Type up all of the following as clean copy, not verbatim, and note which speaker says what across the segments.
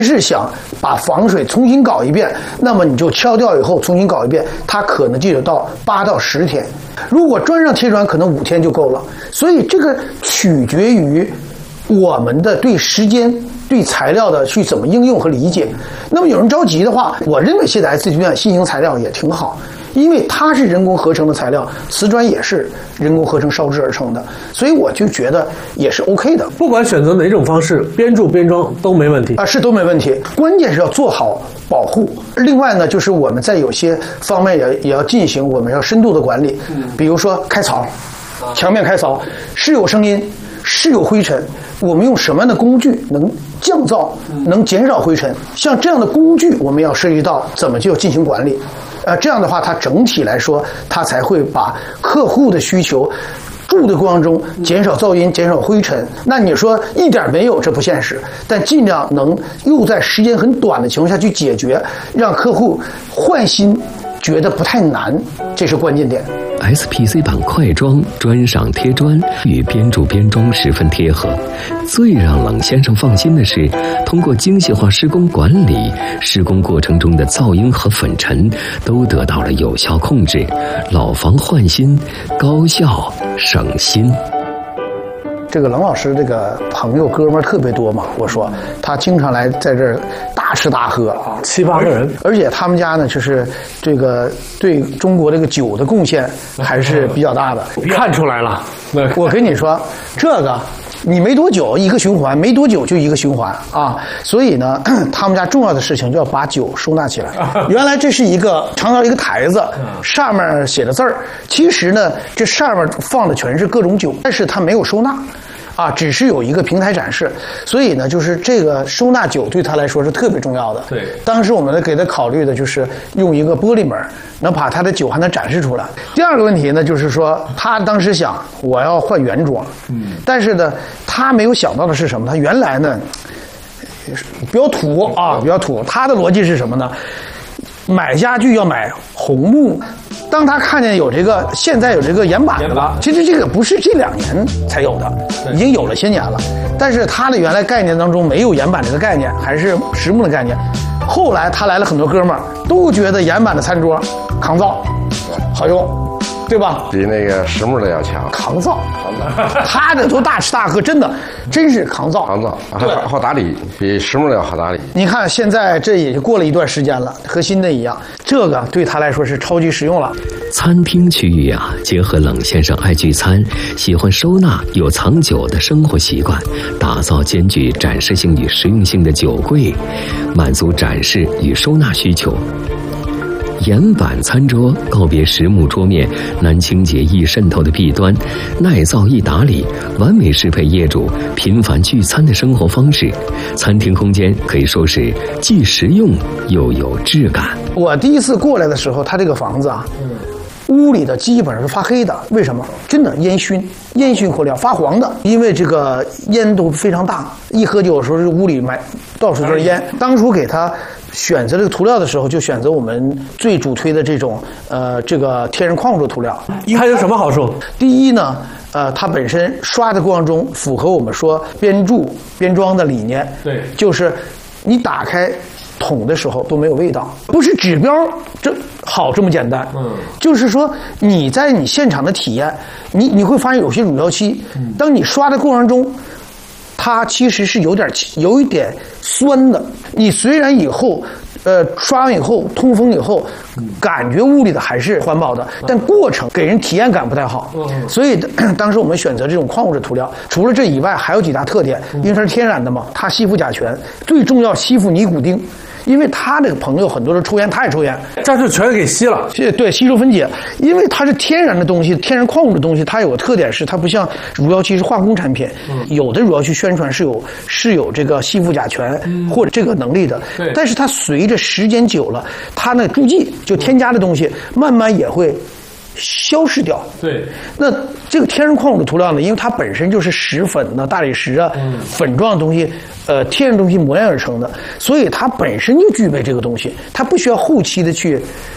Speaker 1: 是想把防水重新搞一遍，那么你就敲掉以后重新搞一遍，它可能就有到8到10天。如果砖上贴砖，可能5天就够了。所以这个取决于我们的对时间、对材料的去怎么应用和理解。那么有人着急的话，我认为现在 ST 院新型材料也挺好。因为它是人工合成的材料，瓷砖也是人工合成烧制而成的，所以我就觉得也是 OK 的。
Speaker 2: 不管选择哪种方式，边铸边装都没问题
Speaker 1: 啊，是都没问题。关键是要做好保护。另外呢，就是我们在有些方面也要进行我们要深度的管理，比如说开槽，墙面开槽是有声音，是有灰尘，我们用什么样的工具能降噪，能减少灰尘？像这样的工具，我们要涉及到怎么就进行管理。这样的话，它整体来说，它才会把客户的需求住的过程中减少噪音、减少灰尘。那你说一点没有，这不现实，但尽量能又在时间很短的情况下去解决，让客户换新觉得不太难，这是关键点。
Speaker 3: SPC 版快装砖上贴砖与边铸边装十分贴合。最让冷先生放心的是，通过精细化施工管理，施工过程中的噪音和粉尘都得到了有效控制，老房换新，高效省心。
Speaker 1: 这个冷老师这个朋友哥们儿特别多嘛，我说他经常来在这儿大吃大喝
Speaker 2: ，7、8个人，
Speaker 1: 而且他们家呢，就是这个对中国这个酒的贡献还是比较大的，
Speaker 2: 看出来了。
Speaker 1: 我跟你说，这个你没多久一个循环，没多久就一个循环啊，所以呢，他们家重要的事情就要把酒收纳起来。原来这是一个长条一个台子，上面写着字儿，其实呢，这上面放的全是各种酒，但是它没有收纳。啊，只是有一个平台展示，所以呢，就是这个收纳酒对他来说是特别重要的。
Speaker 2: 对，
Speaker 1: 当时我们给他考虑的就是用一个玻璃门，能把他的酒还能展示出来。第二个问题呢，就是说他当时想我要换原装，但是呢，他没有想到的是什么？他原来呢比较土啊，比较土。他的逻辑是什么呢？买家具要买红木。当他看见有这个，现在有这个岩板的了，其实这个不是这2年才有的，已经有了些年了。但是他的原来概念当中没有岩板这个概念，还是实木的概念。后来他来了很多哥们儿，都觉得岩板的餐桌抗造，好用，对吧？
Speaker 4: 比那个实木的要强，
Speaker 1: 抗造。他这都大吃大喝，真是抗造，
Speaker 4: 好打理，比实木的要好打理。
Speaker 1: 你看现在这也就过了一段时间了，和新的一样，这个对他来说是超级实用了。
Speaker 3: 餐厅区域啊，结合冷先生爱聚餐、喜欢收纳又藏酒的生活习惯，打造兼具展示性与实用性的酒柜，满足展示与收纳需求。岩板餐桌告别实木桌面难清洁易渗透的弊端，耐造易打理，完美适配业主频繁聚餐的生活方式。餐厅空间可以说是既实用又有质感。
Speaker 1: 我第一次过来的时候，他这个房子啊，屋里的基本上是发黑的，为什么？真的烟熏火燎发黄的，因为这个烟都非常大，一喝酒的时候屋里到处都是烟。当初给他选择这个涂料的时候，就选择我们最主推的这种这个天然矿物质涂料。
Speaker 2: 它有什么好处？
Speaker 1: 第一呢，它本身刷的过程中符合我们说边铸边装的理念。
Speaker 2: 对，
Speaker 1: 就是你打开桶的时候都没有味道，不是指标这好这么简单。就是说你在你现场的体验，你会发现有些乳胶漆，当你刷的过程中，它其实是有一点酸的。你虽然以后刷完以后通风以后，感觉屋里的还是环保的，但过程给人体验感不太好。所以当时我们选择这种矿物质涂料，除了这以外还有几大特点，因为它是天然的嘛，它吸附甲醛，最重要吸附尼古丁。因为他这个朋友很多人抽烟，他也抽烟，
Speaker 2: 这就全给吸了。
Speaker 1: 对，吸收分解，因为它是天然的东西，天然矿物质的东西，它有个特点是它不像乳胶漆是化工产品，有的乳胶漆宣传是有这个吸附甲醛或者这个能力的，但是它随着时间久了，它那助剂就添加的东西慢慢也会消失掉。
Speaker 2: 对，
Speaker 1: 那这个天然矿物质涂料呢，因为它本身就是石粉呢、大理石啊、粉状的东西，天然东西磨练而成的，所以它本身就具备这个东西，它不需要后期的去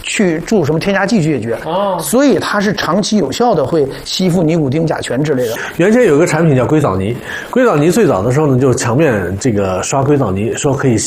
Speaker 1: 去注什么添加剂去解决。所以它是长期有效的会吸附尼古丁、甲醛之类的。
Speaker 2: 原先有一个产品叫硅藻泥，硅藻泥最早的时候呢，就是墙面这个刷硅藻泥，说可以